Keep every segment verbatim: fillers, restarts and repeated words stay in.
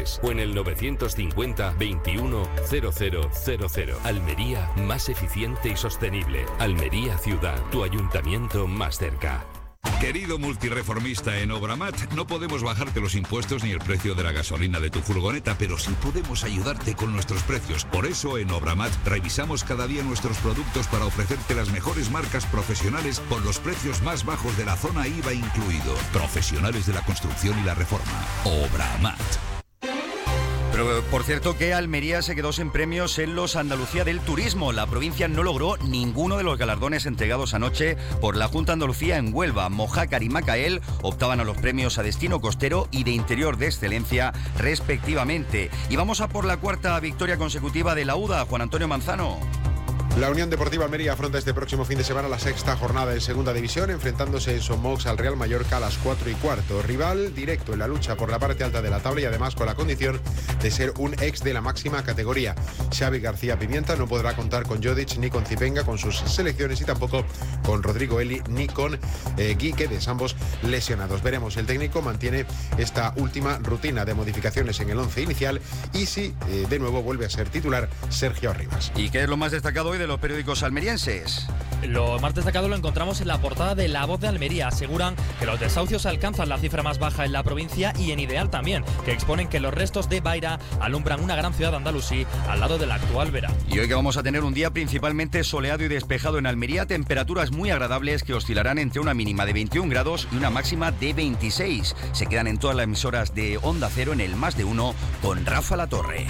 tres o en el novecientos cincuenta veintiuno cero cero cero cero. Almería, más eficiente y sostenible. Almería Ciudad, tu ayuntamiento más cerca. Querido multireformista en Obramat, no podemos bajarte los impuestos ni el precio de la gasolina de tu furgoneta, pero sí podemos ayudarte con nuestros precios. Por eso en Obramat revisamos cada día nuestros productos para ofrecerte las mejores marcas profesionales con los precios más bajos de la zona I V A incluido. Profesionales de la construcción y la reforma. Obramat. Pero por cierto que Almería se quedó sin premios en los Andalucía del Turismo. La provincia no logró ninguno de los galardones entregados anoche por la Junta de Andalucía en Huelva. Mojácar y Macael optaban a los premios a destino costero y de interior de excelencia respectivamente. Y vamos a por la cuarta victoria consecutiva de la U D A. Juan Antonio Manzano. La Unión Deportiva Almería afronta este próximo fin de semana la sexta jornada en Segunda División, enfrentándose en Somox al Real Mallorca a las cuatro y cuarto. Rival directo en la lucha por la parte alta de la tabla y además con la condición de ser un ex de la máxima categoría. Xavi García Pimienta no podrá contar con Jodic ni con Zipenga con sus selecciones y tampoco con Rodrigo Eli ni con eh, Guíquedes, ambos lesionados. Veremos, el técnico mantiene esta última rutina de modificaciones en el once inicial y si eh, de nuevo vuelve a ser titular Sergio Arribas. ¿Y qué es lo más destacado hoy de los periódicos almerienses? Lo más destacado lo encontramos en la portada de La Voz de Almería. Aseguran que los desahucios alcanzan la cifra más baja en la provincia y en Ideal también, que exponen que los restos de Baira alumbran una gran ciudad andalusí al lado del actual Vera. Y hoy que vamos a tener un día principalmente soleado y despejado en Almería, temperaturas muy agradables que oscilarán entre una mínima de veintiún grados y una máxima de veintiséis. Se quedan en todas las emisoras de Onda Cero en el Más de Uno con Rafa Latorre.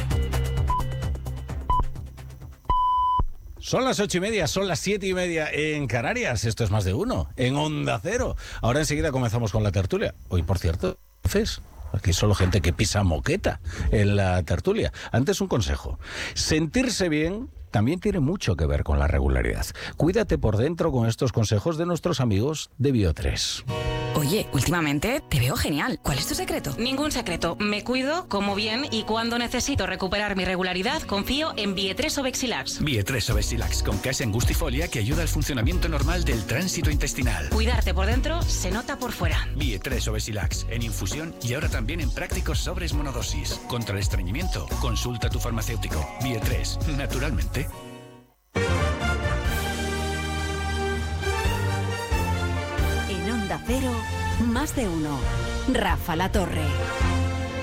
Son las ocho y media, son las siete y media en Canarias. Esto es Más de Uno, en Onda Cero. Ahora enseguida comenzamos con la tertulia. Hoy, por cierto, entonces, aquí solo gente que pisa moqueta en la tertulia. Antes un consejo. Sentirse bien también tiene mucho que ver con la regularidad. Cuídate por dentro con estos consejos de nuestros amigos de Bio tres. Oye, últimamente te veo genial. ¿Cuál es tu secreto? Ningún secreto. Me cuido, como bien y cuando necesito recuperar mi regularidad, confío en Bio tres Obexilax. Bio tres Obexilax con Cas Angustifolia que ayuda al funcionamiento normal del tránsito intestinal. Cuidarte por dentro se nota por fuera. Bio tres Obexilax en infusión y ahora también en prácticos sobres monodosis. Contra el estreñimiento, consulta a tu farmacéutico. Bio tres, naturalmente. En Onda Cero, Más de Uno. Rafa Latorre.